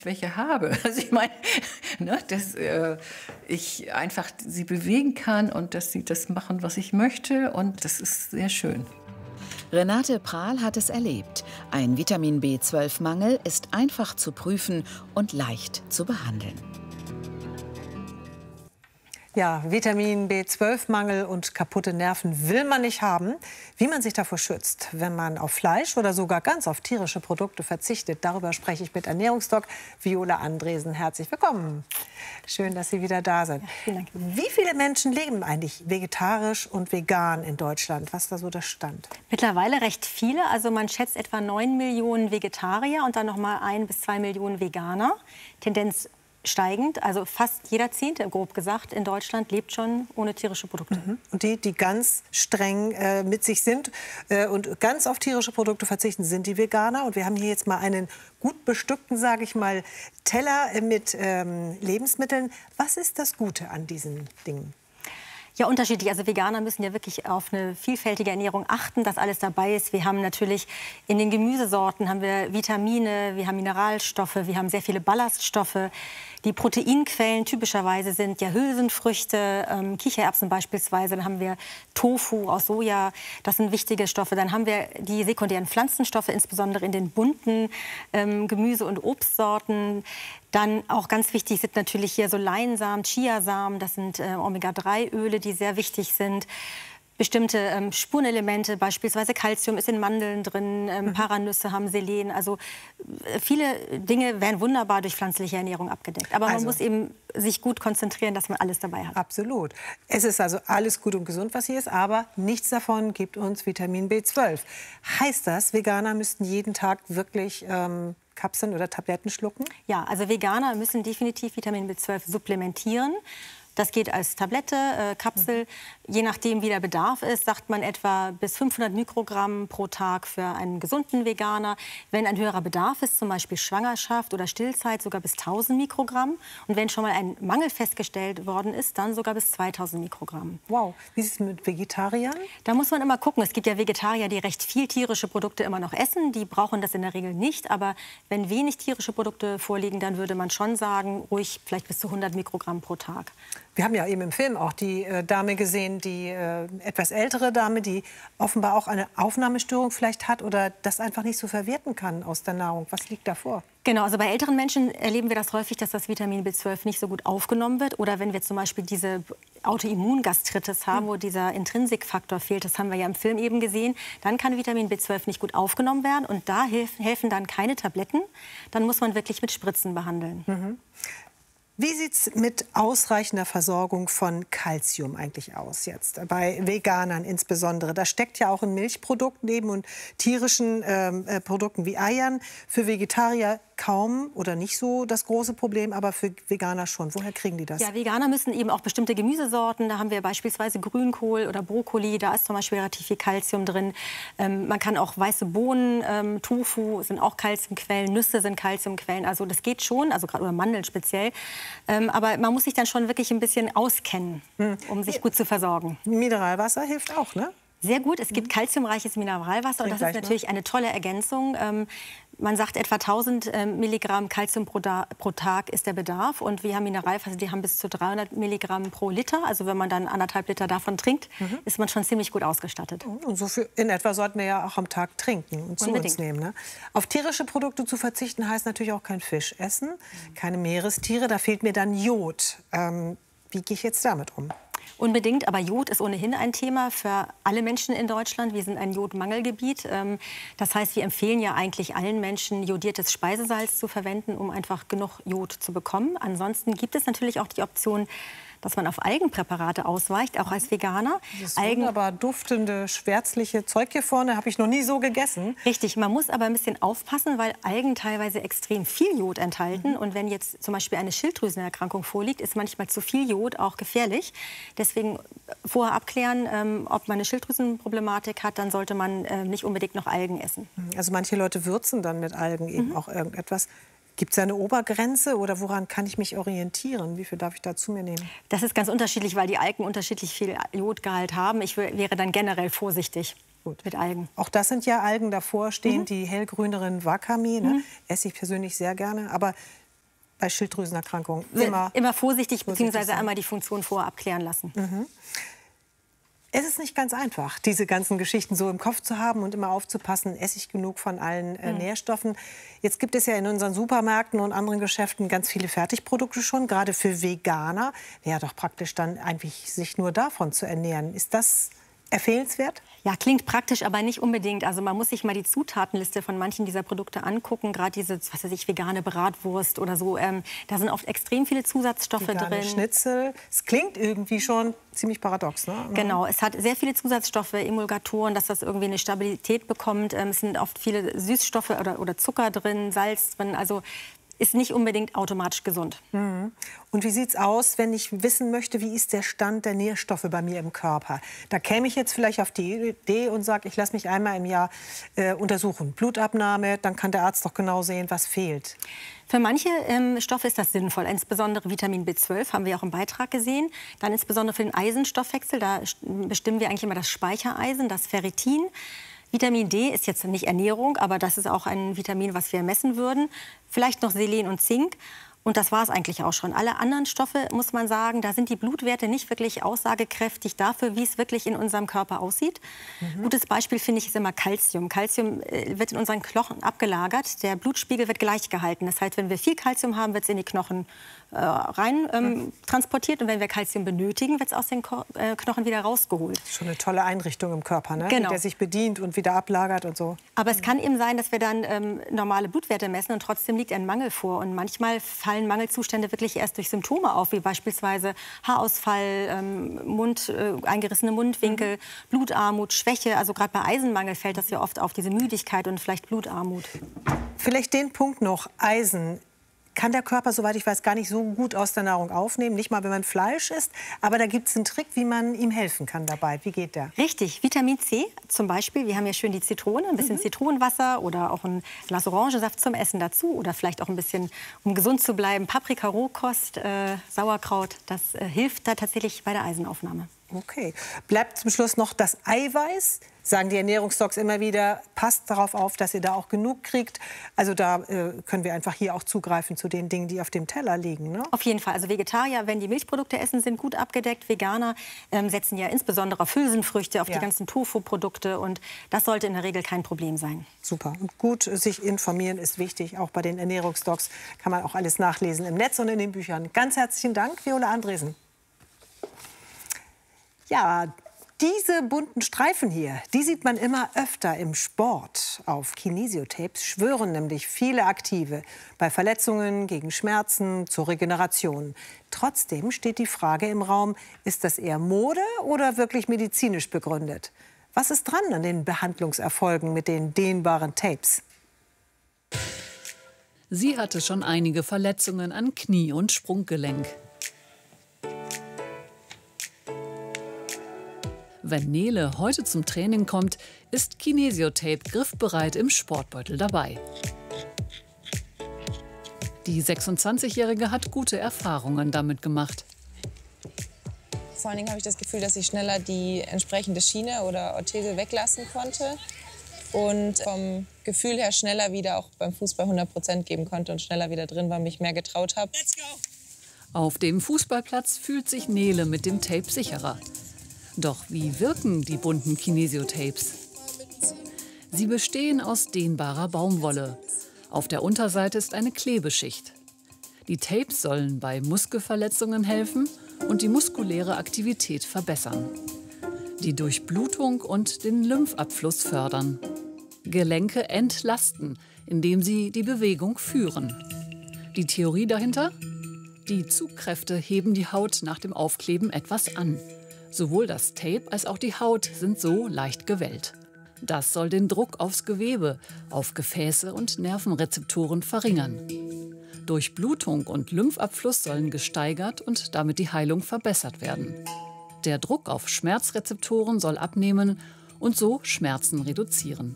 welche habe. Also ich meine, ne, dass ich einfach sie bewegen kann und dass sie das machen, was ich möchte. Und das ist sehr schön. Renate Prahl hat es erlebt. Ein Vitamin B12-Mangel ist einfach zu prüfen und leicht zu behandeln. Ja, Vitamin B12-Mangel und kaputte Nerven will man nicht haben. Wie man sich davor schützt, wenn man auf Fleisch oder sogar ganz auf tierische Produkte verzichtet, darüber spreche ich mit Ernährungsdoc Viola Andresen. Herzlich willkommen. Schön, dass Sie wieder da sind. Ja, vielen Dank. Wie viele Menschen leben eigentlich vegetarisch und vegan in Deutschland? Was ist da so der Stand? Mittlerweile recht viele. Also man schätzt etwa 9 Millionen Vegetarier und dann noch mal 1 bis 2 Millionen Veganer. Tendenz steigend, also fast jeder Zehnte, grob gesagt, in Deutschland lebt schon ohne tierische Produkte. Und die ganz streng mit sich sind und ganz auf tierische Produkte verzichten, sind die Veganer. Und wir haben hier jetzt mal einen gut bestückten, sage ich mal, Teller mit Lebensmitteln. Was ist das Gute an diesen Dingen? Ja, unterschiedlich. Also Veganer müssen ja wirklich auf eine vielfältige Ernährung achten, dass alles dabei ist. Wir haben natürlich in den Gemüsesorten haben wir Vitamine, wir haben Mineralstoffe, wir haben sehr viele Ballaststoffe. Die Proteinquellen typischerweise sind ja Hülsenfrüchte, Kichererbsen beispielsweise. Dann haben wir Tofu aus Soja, das sind wichtige Stoffe. Dann haben wir die sekundären Pflanzenstoffe, insbesondere in den bunten Gemüse- und Obstsorten. Dann auch ganz wichtig sind natürlich hier so Leinsamen, Chiasamen, das sind Omega-3-Öle, die sehr wichtig sind. Bestimmte Spurenelemente, beispielsweise Calcium ist in Mandeln drin, Paranüsse haben Selen. Also viele Dinge werden wunderbar durch pflanzliche Ernährung abgedeckt. Aber man muss eben sich gut konzentrieren, dass man alles dabei hat. Absolut. Es ist also alles gut und gesund, was hier ist, aber nichts davon gibt uns Vitamin B12. Heißt das, Veganer müssten jeden Tag wirklich Kapseln oder Tabletten schlucken? Ja, also Veganer müssen definitiv Vitamin B12 supplementieren. Das geht als Tablette, Kapsel. Je nachdem, wie der Bedarf ist, sagt man etwa bis 500 Mikrogramm pro Tag für einen gesunden Veganer. Wenn ein höherer Bedarf ist, zum Beispiel Schwangerschaft oder Stillzeit, sogar bis 1000 Mikrogramm. Und wenn schon mal ein Mangel festgestellt worden ist, dann sogar bis 2000 Mikrogramm. Wow. Wie ist es mit Vegetariern? Da muss man immer gucken. Es gibt ja Vegetarier, die recht viel tierische Produkte immer noch essen. Die brauchen das in der Regel nicht. Aber wenn wenig tierische Produkte vorliegen, dann würde man schon sagen, ruhig vielleicht bis zu 100 Mikrogramm pro Tag. Wir haben ja eben im Film auch die Dame gesehen, die etwas ältere Dame, die offenbar auch eine Aufnahmestörung vielleicht hat oder das einfach nicht so verwerten kann aus der Nahrung. Was liegt davor? Genau, also bei älteren Menschen erleben wir das häufig, dass das Vitamin B12 nicht so gut aufgenommen wird. Oder wenn wir zum Beispiel diese Autoimmungastritis haben, wo dieser Intrinsikfaktor fehlt, das haben wir ja im Film eben gesehen, dann kann Vitamin B12 nicht gut aufgenommen werden. Und da helfen dann keine Tabletten. Dann muss man wirklich mit Spritzen behandeln. Wie sieht es mit ausreichender Versorgung von Calcium eigentlich aus jetzt? Bei Veganern insbesondere. Das steckt ja auch in Milchprodukten eben und tierischen Produkten wie Eiern. Für Vegetarier kaum oder nicht so das große Problem, aber für Veganer schon. Woher kriegen die das? Ja, Veganer müssen eben auch bestimmte Gemüsesorten, da haben wir beispielsweise Grünkohl oder Brokkoli, da ist zum Beispiel relativ viel Calcium drin. Man kann auch weiße Bohnen, Tofu sind auch Calciumquellen, Nüsse sind Calciumquellen, also das geht schon, also gerade oder Mandeln speziell. Aber man muss sich dann schon wirklich ein bisschen auskennen, um sich gut zu versorgen. Mineralwasser hilft auch, ne? Sehr gut. Es gibt calciumreiches Mineralwasser und das ist natürlich eine tolle Ergänzung. Man sagt, etwa 1000 Milligramm Calcium pro Tag ist der Bedarf. Und wir haben Mineralwasser, die haben bis zu 300 Milligramm pro Liter. Also wenn man dann 1,5 Liter davon trinkt, ist man schon ziemlich gut ausgestattet. Und so viel in etwa sollten wir ja auch am Tag trinken und zu uns nehmen. Ne? Auf tierische Produkte zu verzichten heißt natürlich auch kein Fisch essen, keine Meerestiere. Da fehlt mir dann Jod. Wie gehe ich jetzt damit um? Unbedingt, aber Jod ist ohnehin ein Thema für alle Menschen in Deutschland. Wir sind ein Jodmangelgebiet. Das heißt, wir empfehlen ja eigentlich allen Menschen, jodiertes Speisesalz zu verwenden, um einfach genug Jod zu bekommen. Ansonsten gibt es natürlich auch die Option, dass man auf Algenpräparate ausweicht, auch als Veganer. Das wunderbar duftende, schwärzliche Zeug hier vorne habe ich noch nie so gegessen. Richtig, man muss aber ein bisschen aufpassen, weil Algen teilweise extrem viel Jod enthalten. Und wenn jetzt zum Beispiel eine Schilddrüsenerkrankung vorliegt, ist manchmal zu viel Jod auch gefährlich. Deswegen vorher abklären, ob man eine Schilddrüsenproblematik hat, dann sollte man nicht unbedingt noch Algen essen. Also manche Leute würzen dann mit Algen eben auch irgendetwas. Gibt es eine Obergrenze oder woran kann ich mich orientieren? Wie viel darf ich da zu mir nehmen? Das ist ganz unterschiedlich, weil die Algen unterschiedlich viel Jodgehalt haben. Ich wäre dann generell vorsichtig mit Algen. Auch das sind ja Algen davor stehen, die hellgrüneren Wakame. Ne? Esse ich persönlich sehr gerne. Aber bei Schilddrüsenerkrankungen immer vorsichtig beziehungsweise einmal die Funktion vorher abklären lassen. Es ist nicht ganz einfach, diese ganzen Geschichten so im Kopf zu haben und immer aufzupassen, esse ich genug von allen Nährstoffen. Jetzt gibt es ja in unseren Supermärkten und anderen Geschäften ganz viele Fertigprodukte schon, gerade für Veganer. Wäre doch praktisch dann eigentlich sich nur davon zu ernähren. Ist das empfehlenswert? Ja, klingt praktisch, aber nicht unbedingt. Also man muss sich mal die Zutatenliste von manchen dieser Produkte angucken. Gerade diese, was weiß ich, vegane Bratwurst oder so. Da sind oft extrem viele Zusatzstoffe drin. Schnitzel. Es klingt irgendwie schon ziemlich paradox, ne? Genau, es hat sehr viele Zusatzstoffe, Emulgatoren, dass das irgendwie eine Stabilität bekommt. Es sind oft viele Süßstoffe oder Zucker drin, Salz drin. Also ist nicht unbedingt automatisch gesund. Und wie sieht es aus, wenn ich wissen möchte, wie ist der Stand der Nährstoffe bei mir im Körper? Da käme ich jetzt vielleicht auf die Idee und sage, ich lasse mich einmal im Jahr untersuchen. Blutabnahme, dann kann der Arzt doch genau sehen, was fehlt. Für manche Stoffe ist das sinnvoll, insbesondere Vitamin B12, haben wir auch im Beitrag gesehen. Dann insbesondere für den Eisenstoffwechsel, da bestimmen wir eigentlich immer das Speichereisen, das Ferritin. Vitamin D ist jetzt nicht Ernährung, aber das ist auch ein Vitamin, was wir messen würden. Vielleicht noch Selen und Zink. Und das war es eigentlich auch schon. Alle anderen Stoffe, muss man sagen, da sind die Blutwerte nicht wirklich aussagekräftig dafür, wie es wirklich in unserem Körper aussieht. Gutes Beispiel, finde ich, ist immer Calcium. Calcium wird in unseren Knochen abgelagert. Der Blutspiegel wird gleich gehalten. Das heißt, wenn wir viel Calcium haben, wird es in die Knochen rein transportiert. Und wenn wir Calcium benötigen, wird es aus den Knochen wieder rausgeholt. Schon eine tolle Einrichtung im Körper, ne? Genau. Wie der sich bedient und wieder ablagert und so. Aber es kann eben sein, dass wir dann normale Blutwerte messen und trotzdem liegt ein Mangel vor. Und manchmal fallen Mangelzustände wirklich erst durch Symptome auf, wie beispielsweise Haarausfall, eingerissene Mundwinkel, Blutarmut, Schwäche. Also gerade bei Eisenmangel fällt das ja oft auf, diese Müdigkeit und vielleicht Blutarmut. Vielleicht den Punkt noch, Eisen. Kann der Körper, soweit ich weiß, gar nicht so gut aus der Nahrung aufnehmen. Nicht mal, wenn man Fleisch isst. Aber da gibt es einen Trick, wie man ihm helfen kann dabei. Wie geht der? Richtig. Vitamin C zum Beispiel. Wir haben ja schön die Zitrone, ein bisschen Zitronenwasser oder auch ein Glas Orangensaft zum Essen dazu. Oder vielleicht auch ein bisschen, um gesund zu bleiben, Paprika-Rohkost, Sauerkraut. Das hilft da tatsächlich bei der Eisenaufnahme. Okay. Bleibt zum Schluss noch das Eiweiß. Sagen die Ernährungsdocs immer wieder, passt darauf auf, dass ihr da auch genug kriegt. Also da können wir einfach hier auch zugreifen zu den Dingen, die auf dem Teller liegen, ne? Auf jeden Fall. Also Vegetarier, wenn die Milchprodukte essen, sind gut abgedeckt. Veganer setzen ja insbesondere auf Hülsenfrüchte, auf die ganzen Tofu-Produkte. Und das sollte in der Regel kein Problem sein. Super. Und gut sich informieren ist wichtig. Auch bei den Ernährungsdocs kann man auch alles nachlesen im Netz und in den Büchern. Ganz herzlichen Dank, Viola Andresen. Ja, diese bunten Streifen hier, die sieht man immer öfter im Sport. Auf Kinesiotapes schwören nämlich viele Aktive bei Verletzungen, gegen Schmerzen, zur Regeneration. Trotzdem steht die Frage im Raum, ist das eher Mode oder wirklich medizinisch begründet? Was ist dran an den Behandlungserfolgen mit den dehnbaren Tapes? Sie hatte schon einige Verletzungen an Knie und Sprunggelenk. Wenn Nele heute zum Training kommt, ist Kinesiotape griffbereit im Sportbeutel dabei. Die 26-Jährige hat gute Erfahrungen damit gemacht. Vor allen Dingen habe ich das Gefühl, dass ich schneller die entsprechende Schiene oder Orthese weglassen konnte und vom Gefühl her schneller wieder auch beim Fußball 100% geben konnte und schneller wieder drin war, mich mehr getraut habe. Auf dem Fußballplatz fühlt sich Nele mit dem Tape sicherer. Doch wie wirken die bunten Kinesiotapes? Sie bestehen aus dehnbarer Baumwolle. Auf der Unterseite ist eine Klebeschicht. Die Tapes sollen bei Muskelverletzungen helfen und die muskuläre Aktivität verbessern. Die Durchblutung und den Lymphabfluss fördern. Gelenke entlasten, indem sie die Bewegung führen. Die Theorie dahinter? Die Zugkräfte heben die Haut nach dem Aufkleben etwas an. Sowohl das Tape als auch die Haut sind so leicht gewellt. Das soll den Druck aufs Gewebe, auf Gefäße und Nervenrezeptoren verringern. Durchblutung und Lymphabfluss sollen gesteigert und damit die Heilung verbessert werden. Der Druck auf Schmerzrezeptoren soll abnehmen und so Schmerzen reduzieren.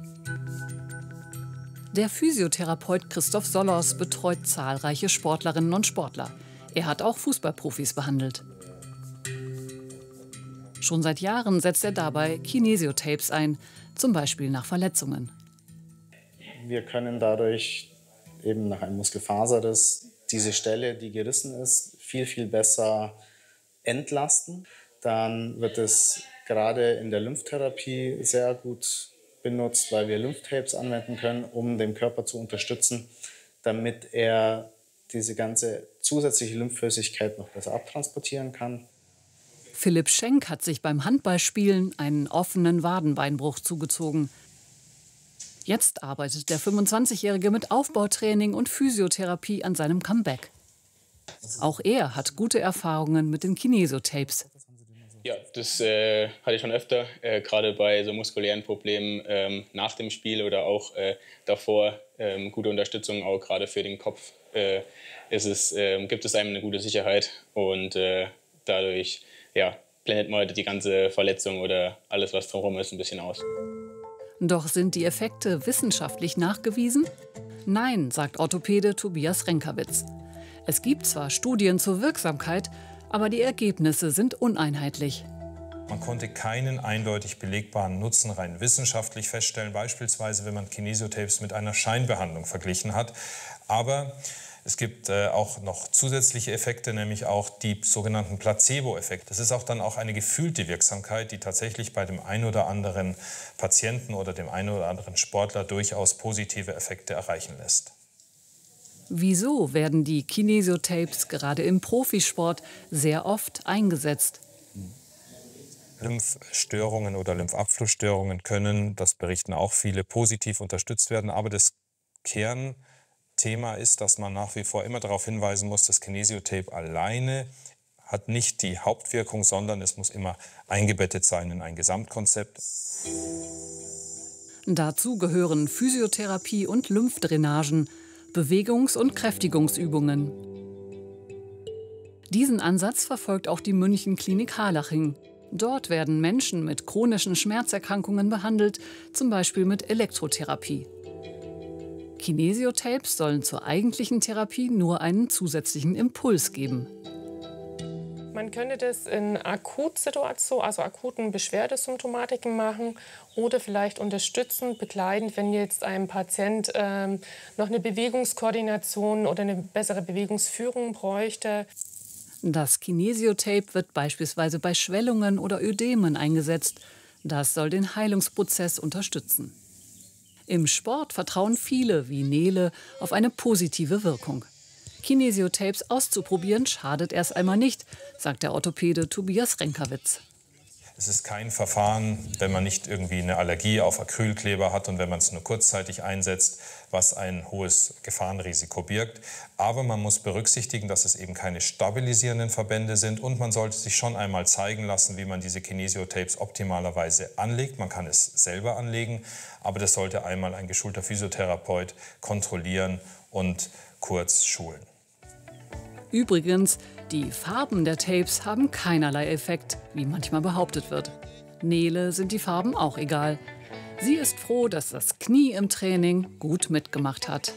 Der Physiotherapeut Christoph Sollers betreut zahlreiche Sportlerinnen und Sportler. Er hat auch Fußballprofis behandelt. Schon seit Jahren setzt er dabei Kinesiotapes ein, zum Beispiel nach Verletzungen. Wir können dadurch eben nach einem Muskelfaserriss diese Stelle, die gerissen ist, viel, viel besser entlasten. Dann wird es gerade in der Lymphtherapie sehr gut benutzt, weil wir Lymphtapes anwenden können, um den Körper zu unterstützen, damit er diese ganze zusätzliche Lymphflüssigkeit noch besser abtransportieren kann. Philipp Schenk hat sich beim Handballspielen einen offenen Wadenbeinbruch zugezogen. Jetzt arbeitet der 25-Jährige mit Aufbautraining und Physiotherapie an seinem Comeback. Auch er hat gute Erfahrungen mit den Kinesiotapes. Ja, das hatte ich schon öfter, gerade bei so muskulären Problemen nach dem Spiel oder auch davor. Gute Unterstützung, auch gerade für den Kopf gibt es einem eine gute Sicherheit und dadurch blendet man die ganze Verletzung oder alles, was drumherum ist, ein bisschen aus. Doch sind die Effekte wissenschaftlich nachgewiesen? Nein, sagt Orthopäde Tobias Renkawitz. Es gibt zwar Studien zur Wirksamkeit, aber die Ergebnisse sind uneinheitlich. Man konnte keinen eindeutig belegbaren Nutzen rein wissenschaftlich feststellen, beispielsweise wenn man Kinesiotapes mit einer Scheinbehandlung verglichen hat. Aber es gibt auch noch zusätzliche Effekte, nämlich auch die sogenannten Placebo-Effekte. Das ist auch dann auch eine gefühlte Wirksamkeit, die tatsächlich bei dem einen oder anderen Patienten oder dem einen oder anderen Sportler durchaus positive Effekte erreichen lässt. Wieso werden die Kinesiotapes gerade im Profisport sehr oft eingesetzt? Lymphstörungen oder Lymphabflussstörungen können, das berichten auch viele, positiv unterstützt werden. Aber das Kernthema ist, dass man nach wie vor immer darauf hinweisen muss, das Kinesiotape alleine hat nicht die Hauptwirkung, sondern es muss immer eingebettet sein in ein Gesamtkonzept. Dazu gehören Physiotherapie und Lymphdrainagen, Bewegungs- und Kräftigungsübungen. Diesen Ansatz verfolgt auch die München-Klinik Harlaching. Dort werden Menschen mit chronischen Schmerzerkrankungen behandelt, zum Beispiel mit Elektrotherapie. Kinesiotapes sollen zur eigentlichen Therapie nur einen zusätzlichen Impuls geben. Man könnte das in Akutsituationen, also akuten Beschwerdesymptomatiken machen oder vielleicht unterstützend, begleitend, wenn jetzt ein Patient noch eine Bewegungskoordination oder eine bessere Bewegungsführung bräuchte. Das Kinesiotape wird beispielsweise bei Schwellungen oder Ödemen eingesetzt. Das soll den Heilungsprozess unterstützen. Im Sport vertrauen viele, wie Nele, auf eine positive Wirkung. Kinesiotapes auszuprobieren schadet erst einmal nicht, sagt der Orthopäde Tobias Renkawitz. Es ist kein Verfahren, wenn man nicht irgendwie eine Allergie auf Acrylkleber hat und wenn man es nur kurzzeitig einsetzt, was ein hohes Gefahrenrisiko birgt. Aber man muss berücksichtigen, dass es eben keine stabilisierenden Verbände sind und man sollte sich schon einmal zeigen lassen, wie man diese Kinesiotapes optimalerweise anlegt. Man kann es selber anlegen, aber das sollte einmal ein geschulter Physiotherapeut kontrollieren und kurz schulen. Übrigens, die Farben der Tapes haben keinerlei Effekt, wie manchmal behauptet wird. Nele sind die Farben auch egal. Sie ist froh, dass das Knie im Training gut mitgemacht hat.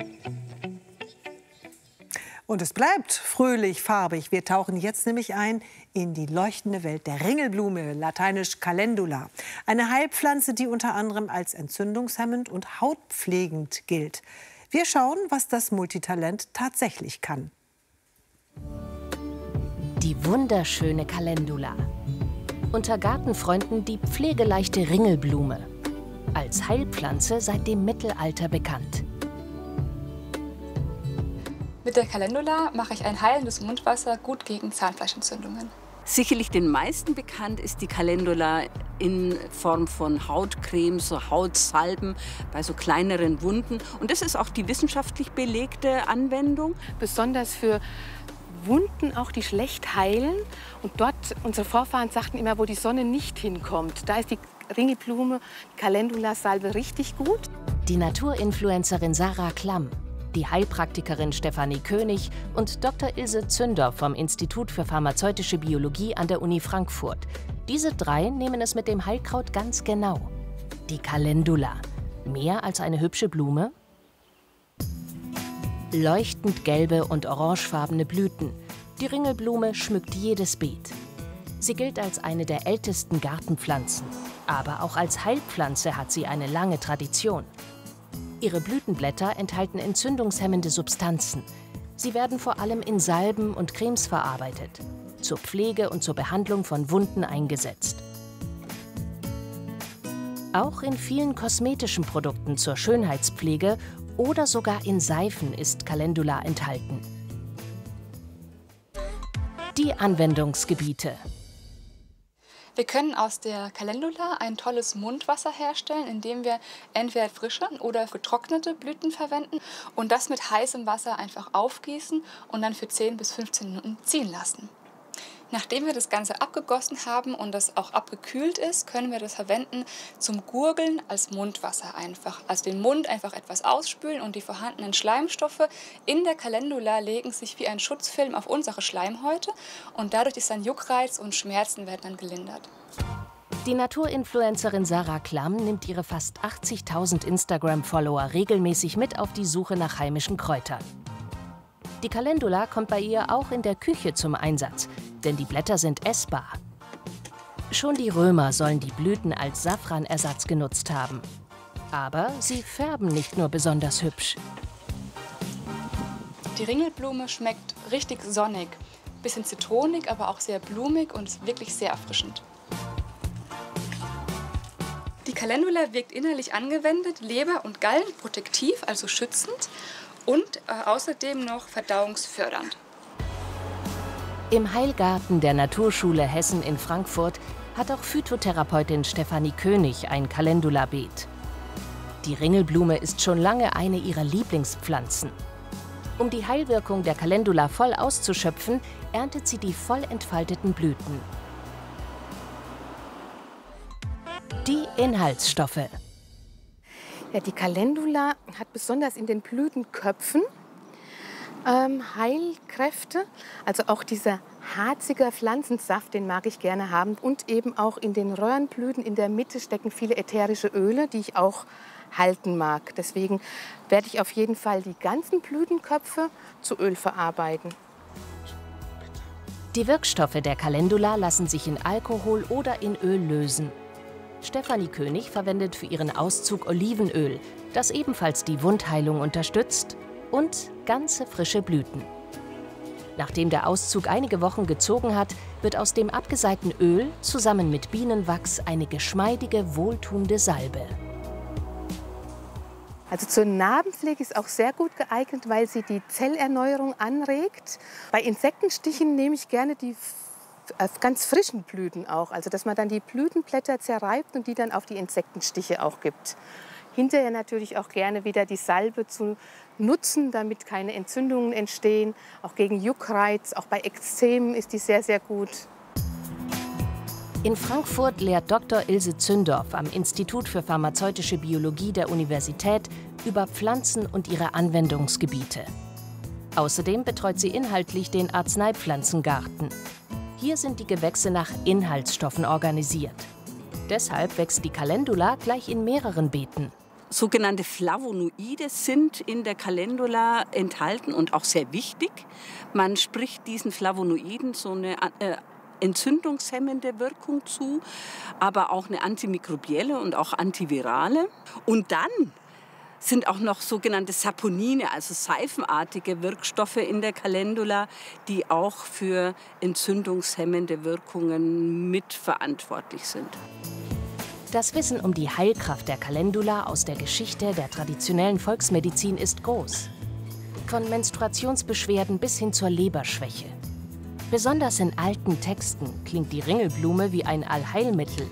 Und es bleibt fröhlich farbig. Wir tauchen jetzt nämlich ein in die leuchtende Welt der Ringelblume, lateinisch Calendula. Eine Heilpflanze, die unter anderem als entzündungshemmend und hautpflegend gilt. Wir schauen, was das Multitalent tatsächlich kann. Die wunderschöne Calendula. Unter Gartenfreunden die pflegeleichte Ringelblume. Als Heilpflanze seit dem Mittelalter bekannt. Mit der Calendula mache ich ein heilendes Mundwasser gut gegen Zahnfleischentzündungen. Sicherlich den meisten bekannt ist die Calendula in Form von Hautcreme, so Hautsalben bei so kleineren Wunden. Und das ist auch die wissenschaftlich belegte Anwendung. Besonders für Wunden auch, die schlecht heilen. Und dort, unsere Vorfahren sagten immer, wo die Sonne nicht hinkommt, da ist die Ringelblume, Calendula-Salbe richtig gut. Die Naturinfluencerin Sarah Klamm, die Heilpraktikerin Stefanie König und Dr. Ilse Zünder vom Institut für Pharmazeutische Biologie an der Uni Frankfurt. Diese drei nehmen es mit dem Heilkraut ganz genau. Die Calendula. Mehr als eine hübsche Blume? Leuchtend gelbe und orangefarbene Blüten. Die Ringelblume schmückt jedes Beet. Sie gilt als eine der ältesten Gartenpflanzen. Aber auch als Heilpflanze hat sie eine lange Tradition. Ihre Blütenblätter enthalten entzündungshemmende Substanzen. Sie werden vor allem in Salben und Cremes verarbeitet, zur Pflege und zur Behandlung von Wunden eingesetzt. Auch in vielen kosmetischen Produkten zur Schönheitspflege oder sogar in Seifen ist Calendula enthalten. Die Anwendungsgebiete. Wir können aus der Calendula ein tolles Mundwasser herstellen, indem wir entweder frische oder getrocknete Blüten verwenden und das mit heißem Wasser einfach aufgießen und dann für 10 bis 15 Minuten ziehen lassen. Nachdem wir das Ganze abgegossen haben und das auch abgekühlt ist, können wir das verwenden zum Gurgeln als Mundwasser einfach. Also den Mund einfach etwas ausspülen und die vorhandenen Schleimstoffe in der Calendula legen sich wie ein Schutzfilm auf unsere Schleimhäute und dadurch ist dann Juckreiz und Schmerzen werden dann gelindert. Die Naturinfluencerin Sarah Klamm nimmt ihre fast 80.000 Instagram-Follower regelmäßig mit auf die Suche nach heimischen Kräutern. Die Calendula kommt bei ihr auch in der Küche zum Einsatz, denn die Blätter sind essbar. Schon die Römer sollen die Blüten als Safranersatz genutzt haben. Aber sie färben nicht nur besonders hübsch. Die Ringelblume schmeckt richtig sonnig, bisschen zitronig, aber auch sehr blumig und ist wirklich sehr erfrischend. Die Calendula wirkt innerlich angewendet, Leber- und Gallen protektiv, also schützend. Und außerdem noch verdauungsfördernd. Im Heilgarten der Naturschule Hessen in Frankfurt hat auch Phytotherapeutin Stefanie König ein Calendula-Beet. Die Ringelblume ist schon lange eine ihrer Lieblingspflanzen. Um die Heilwirkung der Calendula voll auszuschöpfen, erntet sie die voll entfalteten Blüten. Die Inhaltsstoffe. Ja, die Calendula hat besonders in den Blütenköpfen Heilkräfte. Also auch dieser harzige Pflanzensaft, den mag ich gerne haben. Und eben auch in den Röhrenblüten in der Mitte stecken viele ätherische Öle, die ich auch halten mag. Deswegen werde ich auf jeden Fall die ganzen Blütenköpfe zu Öl verarbeiten. Die Wirkstoffe der Calendula lassen sich in Alkohol oder in Öl lösen. Stefanie König verwendet für ihren Auszug Olivenöl, das ebenfalls die Wundheilung unterstützt, und ganze frische Blüten. Nachdem der Auszug einige Wochen gezogen hat, wird aus dem abgeseiten Öl zusammen mit Bienenwachs eine geschmeidige, wohltuende Salbe. Also zur Narbenpflege ist auch sehr gut geeignet, weil sie die Zellerneuerung anregt. Bei Insektenstichen nehme ich gerne die ganz frischen Blüten auch, also dass man dann die Blütenblätter zerreibt und die dann auf die Insektenstiche auch gibt. Hinterher natürlich auch gerne wieder die Salbe zu nutzen, damit keine Entzündungen entstehen, auch gegen Juckreiz, auch bei Ekzemen ist die sehr, sehr gut. In Frankfurt lehrt Dr. Ilse Zündorf am Institut für pharmazeutische Biologie der Universität über Pflanzen und ihre Anwendungsgebiete. Außerdem betreut sie inhaltlich den Arzneipflanzengarten. Hier sind die Gewächse nach Inhaltsstoffen organisiert. Deshalb wächst die Calendula gleich in mehreren Beeten. Sogenannte Flavonoide sind in der Calendula enthalten und auch sehr wichtig. Man spricht diesen Flavonoiden so eine entzündungshemmende Wirkung zu, aber auch eine antimikrobielle und auch antivirale. Und dann sind auch noch sogenannte Saponine, also seifenartige Wirkstoffe in der Calendula, die auch für entzündungshemmende Wirkungen mitverantwortlich sind. Das Wissen um die Heilkraft der Calendula aus der Geschichte der traditionellen Volksmedizin ist groß. Von Menstruationsbeschwerden bis hin zur Leberschwäche. Besonders in alten Texten klingt die Ringelblume wie ein Allheilmittel.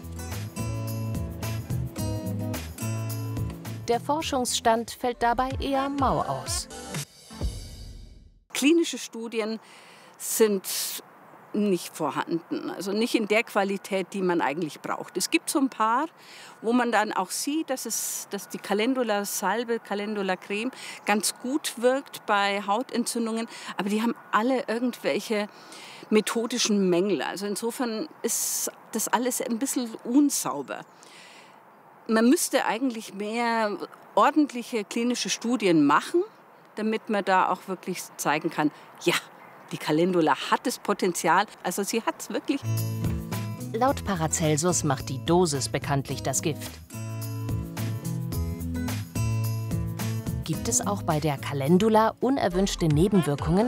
Der Forschungsstand fällt dabei eher mau aus. Klinische Studien sind nicht vorhanden, also nicht in der Qualität, die man eigentlich braucht. Es gibt so ein paar, wo man dann auch sieht, dass die Calendula-Salbe, Calendula-Creme ganz gut wirkt bei Hautentzündungen, aber die haben alle irgendwelche methodischen Mängel. Also insofern ist das alles ein bisschen unsauber. Man müsste eigentlich mehr ordentliche klinische Studien machen, damit man da auch wirklich zeigen kann, ja, die Calendula hat das Potenzial, also sie hat es wirklich. Laut Paracelsus macht die Dosis bekanntlich das Gift. Gibt es auch bei der Calendula unerwünschte Nebenwirkungen?